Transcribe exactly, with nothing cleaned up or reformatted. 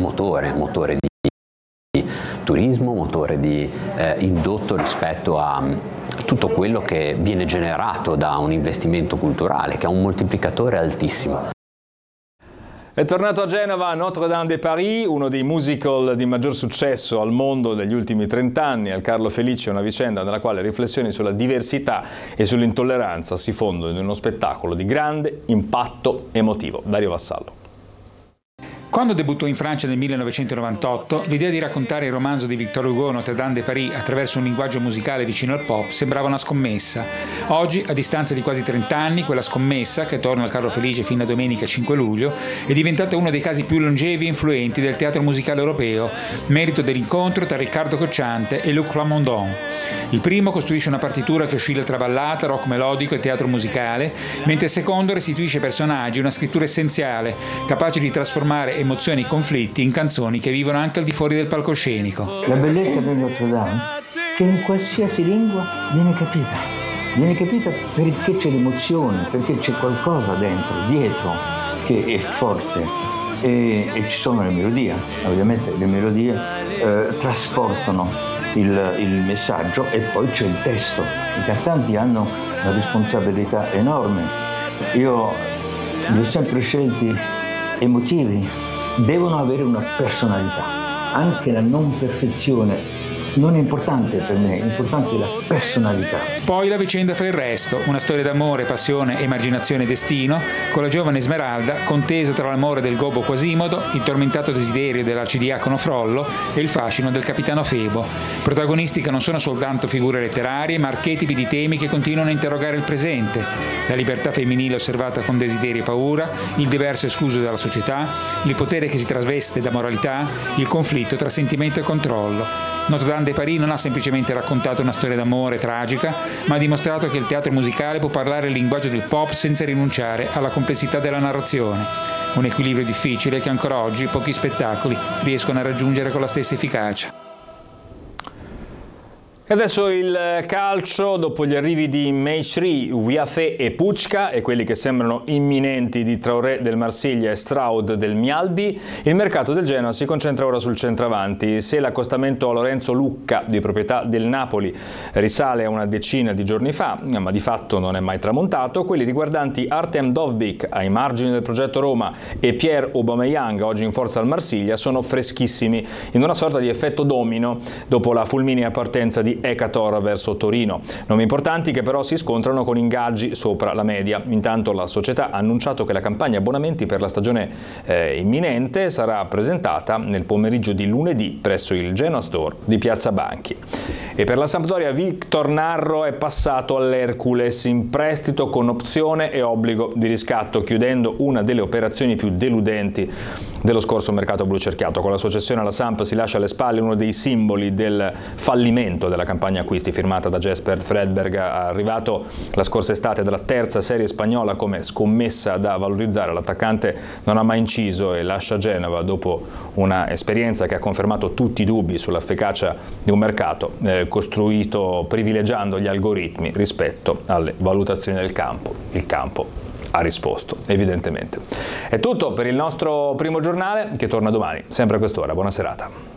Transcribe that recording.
motore, motore di turismo, motore di eh, indotto rispetto a tutto quello che viene generato da un investimento culturale, che ha un moltiplicatore altissimo. È tornato a Genova Notre-Dame de Paris, uno dei musical di maggior successo al mondo degli ultimi trent'anni. Al Carlo Felice è una vicenda nella quale riflessioni sulla diversità e sull'intolleranza si fondono in uno spettacolo di grande impatto emotivo. Dario Vassallo. Quando debuttò in Francia nel millenovecentonovantotto, l'idea di raccontare il romanzo di Victor Hugo Notre-Dame de Paris attraverso un linguaggio musicale vicino al pop sembrava una scommessa. Oggi, a distanza di quasi trent'anni, quella scommessa, che torna al Carlo Felice fino a domenica cinque luglio, è diventata uno dei casi più longevi e influenti del teatro musicale europeo, merito dell'incontro tra Riccardo Cocciante e Luc Plamondon. Il primo costruisce una partitura che oscilla tra ballata, rock melodico e teatro musicale, mentre il secondo restituisce ai personaggi una scrittura essenziale, capace di trasformare emozioni e conflitti in canzoni che vivono anche al di fuori del palcoscenico. La bellezza di Notre Dame che in qualsiasi lingua viene capita, viene capita perché c'è l'emozione, perché c'è qualcosa dentro, dietro, che è forte e, e ci sono le melodie. Ovviamente le melodie eh, trasportano il, il messaggio e poi c'è il testo. I cantanti hanno una responsabilità enorme. Io li ho sempre scelti emotivi. Devono avere una personalità, anche la non perfezione non è importante per me, è importante la personalità. Poi la vicenda fa il resto, una storia d'amore, passione, emarginazione e destino, con la giovane Esmeralda, contesa tra l'amore del gobbo Quasimodo, il tormentato desiderio dell'arcidiacono Frollo e il fascino del capitano Febo. Protagonisti che non sono soltanto figure letterarie, ma archetipi di temi che continuano a interrogare il presente. La libertà femminile osservata con desiderio e paura, il diverso escluso dalla società, il potere che si trasveste da moralità, il conflitto tra sentimento e controllo. Notre-Dame de Paris non ha semplicemente raccontato una storia d'amore tragica, ma ha dimostrato che il teatro musicale può parlare il linguaggio del pop senza rinunciare alla complessità della narrazione. Un equilibrio difficile che ancora oggi pochi spettacoli riescono a raggiungere con la stessa efficacia. E adesso il calcio, dopo gli arrivi di Mejri, Ouiafe e Pucca e quelli che sembrano imminenti di Traoré del Marsiglia e Stroud del Mialbi, il mercato del Genoa si concentra ora sul centravanti. Se l'accostamento a Lorenzo Lucca, di proprietà del Napoli, risale a una decina di giorni fa, ma di fatto non è mai tramontato, quelli riguardanti Artem Dovbyk, ai margini del progetto Roma, e Pierre Aubameyang, oggi in forza al Marsiglia, sono freschissimi, in una sorta di effetto domino, dopo la fulminea partenza di Ekator verso Torino. Nomi importanti che però si scontrano con ingaggi sopra la media. Intanto la società ha annunciato che la campagna abbonamenti per la stagione eh, imminente sarà presentata nel pomeriggio di lunedì presso il Genoa Store di Piazza Banchi. E per la Sampdoria Victor Narro è passato all'Hercules in prestito con opzione e obbligo di riscatto, chiudendo una delle operazioni più deludenti dello scorso mercato blu cerchiato. Con la sua cessione alla Samp si lascia alle spalle uno dei simboli del fallimento della campagna acquisti firmata da Jesper Fredberg, arrivato la scorsa estate dalla terza serie spagnola come scommessa da valorizzare. L'attaccante non ha mai inciso e lascia Genova dopo una esperienza che ha confermato tutti i dubbi sull'efficacia di un mercato eh, costruito privilegiando gli algoritmi rispetto alle valutazioni del campo. Il campo ha risposto, evidentemente. È tutto per il nostro primo giornale, che torna domani, sempre a quest'ora. Buona serata.